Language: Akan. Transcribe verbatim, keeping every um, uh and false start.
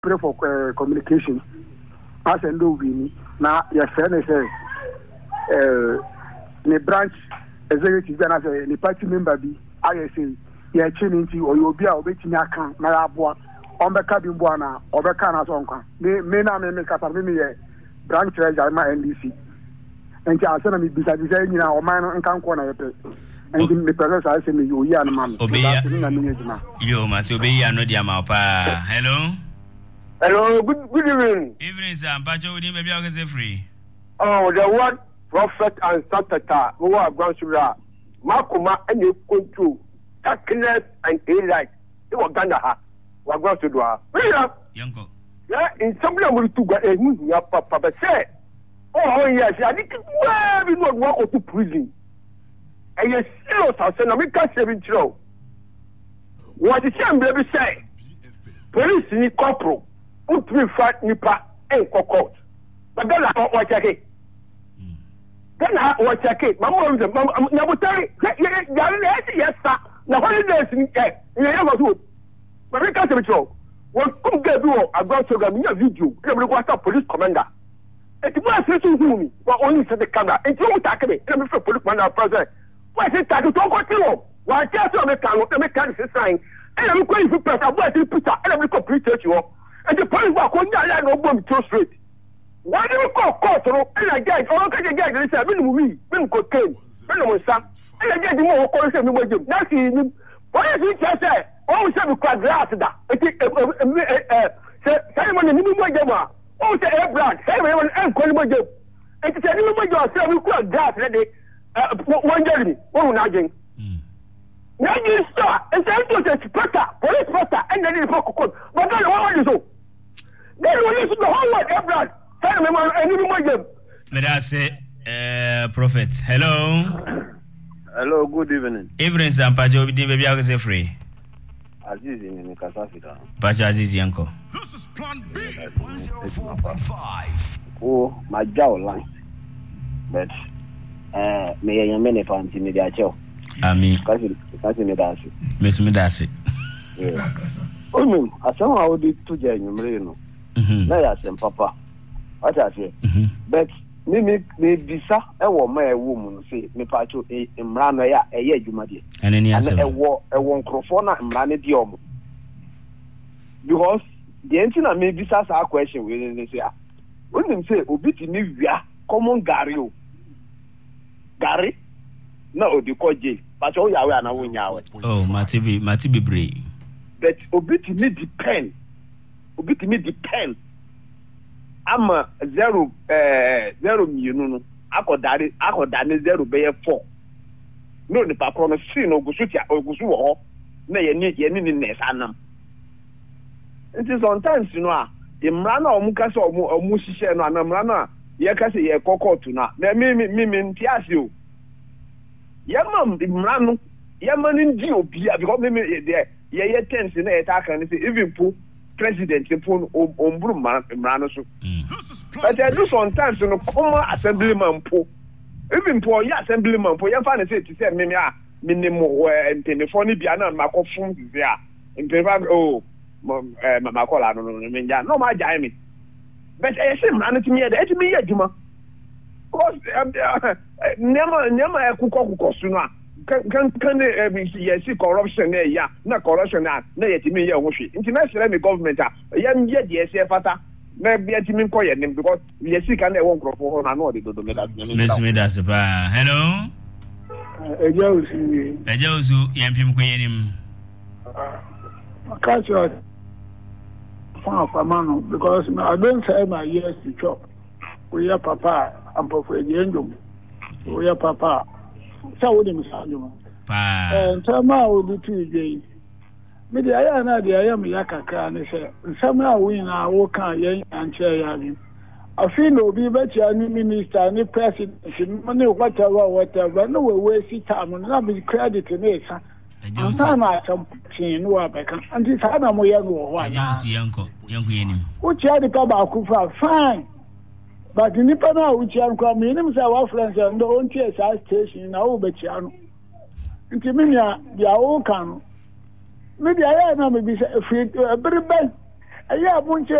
pray for uh, communication. As and do we now your friend is uh the branch executive and as a party member be I say you are tuning to or you'll be a bit in your account na abua on the cabin buana or the can as uncle. Me me na me make up me branch treasurer my N D C. And I said me beside the saying na o man and can corner and the person I say me you ya na man. Yo Matthew be ya no dia ma pa. Hello. Hello, good good evening. Evening, sir. Pacho, we maybe I can say free. Oh, the word prophet and Satata, who are Grandsura, Makuma, and you control darkness and daylight. You were Ganaha, were Grandsura. Yanko. Yeah, in some level to get a new papa, but say, oh, yes, I think we not walk to prison. And you see us, I said, I can't say it true. What the same baby say? Police in corporal. Put me fight nipa and cockot. But then I don't watch a cake. Then I watch a cake. My mom is a mom. Now, tell yes, sir. Now, holidays in the never do. But we can't be true. What could get you? I got to get me a video. Every quarter police commander. It was listening to me, but only set the camera. And you won't attack me. Let me for police commander present. Why is it that you don't go to? Why tell you make a make a sign? And I'm going to press a boy to put and I'm going to preach you. And the police were going down no bomb too straight. Why do you call court? And I get all kinds of guys. I mean, we, we cocaine, we some. And I get the more calls and we do. That's it. What is it just say? Oh, seven quad glass that. Simon and Nima Jama. Oh, say air brand. Simon and Colima Jam. And to say, you know, yourself, you quad glass ready. One journey, one nagging. Now you start, and say to the spotter, police spotter, and then the cocoon. But then what is so? Then we listen to the whole world, everyone. Tell me, and you know them. Let us say, uh, Prophet. Hello. Hello, good evening. Evening, sir. Pacho, we did maybe I can say free. Aziz in Kasafida. Pacho Aziz Yanko. This is Plan B. one oh four point five. Oh, my jaw line. But, uh, may I many pounds in the jail. Ami. Kasi kasi me dasi. Miss me dasi. Yeah. Oh no, asem how dey to je nyumre no. Mhm. Na ya sem papa. What I say? Mhm. But me me me bisa e wo ma e wo mu no say me pacho e mra no ya e ye adwuma de. Ene ni asem. E wo e wo nkrofo na mra ne de omo. Because the entity na me bisa sa question we dey say ah. When them say obi ti ni wia common gari o. Gari na odi koje but o yawe ana wo nyawe. Oh, matibi matibi bre. But obi ti me depend. Obi ti me depend. Ama zero eh zero mienu no akodare akodane zero be four. No ni pa no si no ogusu ti ogusu wo ho na ye ni ye ni ni nesa anam. It is sometimes you know ah imra na omu ka so omu omu hihye no anamra na ye ka se ye kokotu na na mi mi mi nti ase o. Yamam imrano yamanin di obia because me there ye ye tense na e ta kan say even po president po omburu imrano so but I do sometimes no come assemblyman po even po ya assemblyman po ya fa na say ti say me me a minimum telephone bia na makofun bia impeva oh eh makola no no me ja no ma ja me but I say imrano ti me e ti me ya djuma because never never kuko kuko suna kan kan yes corruption na ya na corruption na na yetimi ya hwehwe international me government a ya ye de ese fata na bia timi ko ye nim because yes kan na won krofo ho na no de do me da Miss me da se ba hello eja usu eja usu yampim ko yenim catch you for famano because I don't say my years to chop we are papa and for the endum we are papa so we dem sanjuma pa and tama we do two again me dey aya na dey aya me yakaka ne say nsama we na wo kan yen anche ya ni afi no bi be chia ni minister ni president ni whatever whatever no we we sit am na be credit ni sa anta na champion no abeka anti sa na mo ye no ho anya yanko yanko yenim wo chia de pa ba ku fa fine. But in Nipana, which I'm coming, our friends and the own T S I station, now Betiano. In Timinia, the old can. Maybe I am maybe free to a very bad. ɛyɛ abonche